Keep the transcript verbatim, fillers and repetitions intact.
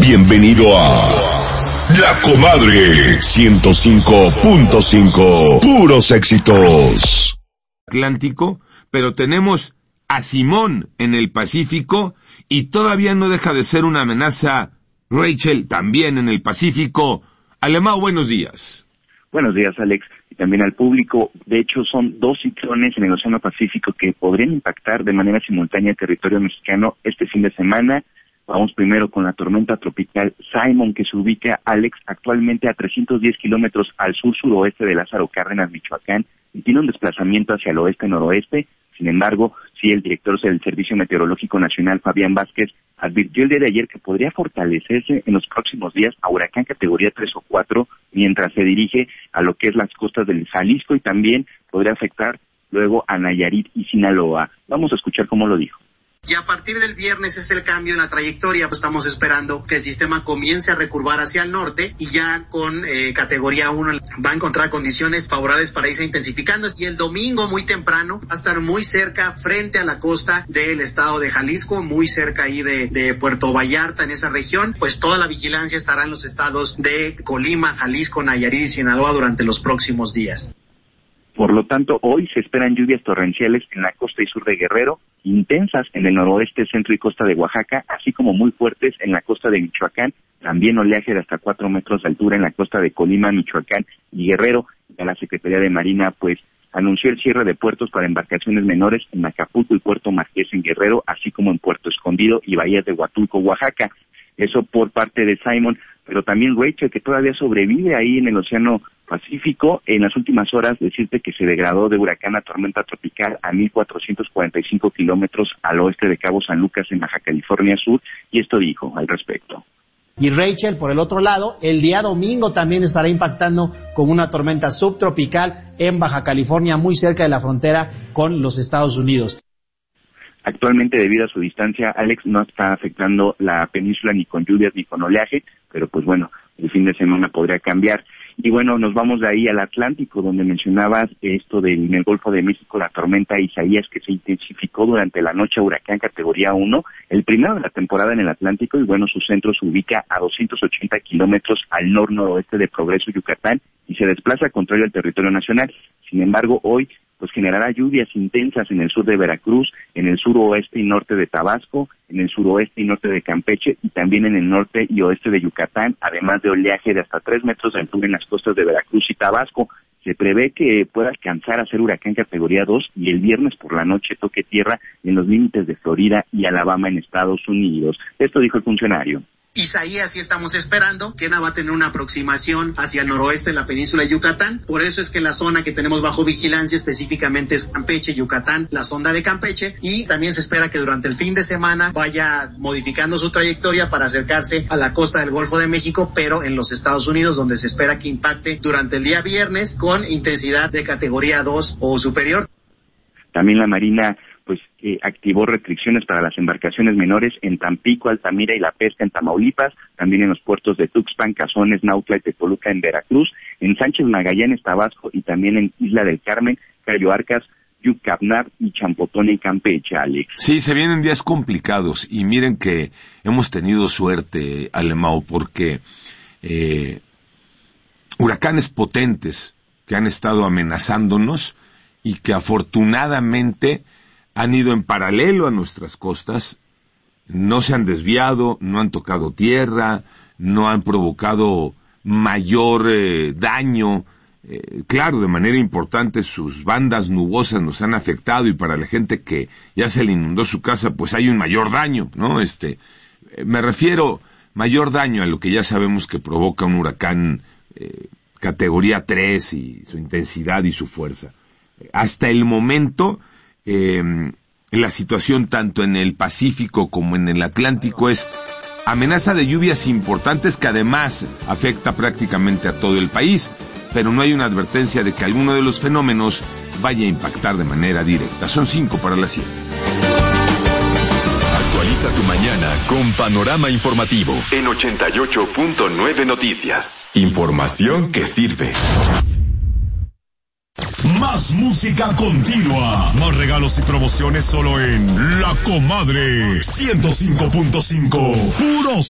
Bienvenido a La Comadre ciento cinco punto cinco. Puros éxitos. Atlántico, pero tenemos a Simón en el Pacífico y todavía no deja de ser una amenaza Rachel también en el Pacífico. Alemão, buenos días. Buenos días, Alex, y también al público. De hecho, son dos ciclones en el Océano Pacífico que podrían impactar de manera simultánea el territorio mexicano este fin de semana. Vamos primero con la tormenta tropical Simon, que se ubica, Alex, actualmente a trescientos diez kilómetros al sur-suroeste de Lázaro Cárdenas, Michoacán, y tiene un desplazamiento hacia el oeste-noroeste. Sin embargo, sí, el director del Servicio Meteorológico Nacional, Fabián Vázquez, advirtió el día de ayer que podría fortalecerse en los próximos días a huracán categoría tres o cuatro, mientras se dirige a lo que es las costas del Jalisco, y también podría afectar luego a Nayarit y Sinaloa. Vamos a escuchar cómo lo dijo. Y a partir del viernes es el cambio en la trayectoria, pues estamos esperando que el sistema comience a recurvar hacia el norte y ya con eh, categoría uno va a encontrar condiciones favorables para irse intensificando. Y el domingo muy temprano va a estar muy cerca, frente a la costa del estado de Jalisco, muy cerca ahí de, de Puerto Vallarta, en esa región. Pues toda la vigilancia estará en los estados de Colima, Jalisco, Nayarit y Sinaloa durante los próximos días. Por lo tanto, hoy se esperan lluvias torrenciales en la costa y sur de Guerrero, intensas en el noroeste, centro y costa de Oaxaca, así como muy fuertes en la costa de Michoacán, también oleaje de hasta cuatro metros de altura en la costa de Colima, Michoacán y Guerrero. Ya la Secretaría de Marina, pues, anunció el cierre de puertos para embarcaciones menores en Acapulco y Puerto Marqués en Guerrero, así como en Puerto Escondido y Bahías de Huatulco, Oaxaca. Eso por parte de Simon, pero también Rachel, que todavía sobrevive ahí en el Océano Pacífico. En las últimas horas, decirte que se degradó de huracán a tormenta tropical a mil cuatrocientos cuarenta y cinco kilómetros al oeste de Cabo San Lucas en Baja California Sur, y esto dijo al respecto. Y Rachel, por el otro lado, el día domingo también estará impactando con una tormenta subtropical en Baja California, muy cerca de la frontera con los Estados Unidos. Actualmente, debido a su distancia, Alex, no está afectando la península ni con lluvias ni con oleaje, pero pues bueno, el fin de semana podría cambiar. Y bueno, nos vamos de ahí al Atlántico, donde mencionabas esto del en el Golfo de México, la tormenta Isaías, que se intensificó durante la noche a huracán categoría uno, el primero de la temporada en el Atlántico, y bueno, su centro se ubica a doscientos ochenta kilómetros al nor-noroeste de Progreso, Yucatán, y se desplaza contrario al territorio nacional. Sin embargo, hoy pues generará lluvias intensas en el sur de Veracruz, en el suroeste y norte de Tabasco, en el suroeste y norte de Campeche, y también en el norte y oeste de Yucatán, además de oleaje de hasta tres metros de altura en las costas de Veracruz y Tabasco. Se prevé que pueda alcanzar a ser huracán categoría dos y el viernes por la noche toque tierra en los límites de Florida y Alabama en Estados Unidos. Esto dijo el funcionario. Isaías sí estamos esperando que va a tener una aproximación hacia el noroeste de la península de Yucatán. Por eso es que la zona que tenemos bajo vigilancia específicamente es Campeche, Yucatán, la sonda de Campeche, y también se espera que durante el fin de semana vaya modificando su trayectoria para acercarse a la costa del Golfo de México, pero en los Estados Unidos, donde se espera que impacte durante el día viernes con intensidad de categoría dos o superior. También la Marina pues eh, activó restricciones para las embarcaciones menores en Tampico, Altamira y La Pesca en Tamaulipas, también en los puertos de Tuxpan, Cazones, Nautla y Tepoluca en Veracruz, en Sánchez Magallanes, Tabasco, y también en Isla del Carmen, Cayo Arcas, Yucatán y Champotón en Campeche, Alex. Sí, se vienen días complicados, y miren que hemos tenido suerte, Alemão, porque eh, huracanes potentes que han estado amenazándonos y que afortunadamente han ido en paralelo a nuestras costas, no se han desviado, no han tocado tierra, no han provocado mayor eh, daño. Eh, claro, de manera importante sus bandas nubosas nos han afectado, y para la gente que ya se le inundó su casa, pues hay un mayor daño, ¿no? Este, eh, me refiero mayor daño a lo que ya sabemos que provoca un huracán eh, categoría tres y su intensidad y su fuerza. Hasta el momento, Eh, la situación tanto en el Pacífico como en el Atlántico es amenaza de lluvias importantes que además afecta prácticamente a todo el país, pero no hay una advertencia de que alguno de los fenómenos vaya a impactar de manera directa. Son cinco para las siete. Actualiza tu mañana con Panorama Informativo en ochenta y ocho punto nueve Noticias. Información que sirve. Más música continua. Más regalos y promociones solo en La Comadre ciento cinco punto cinco. Puros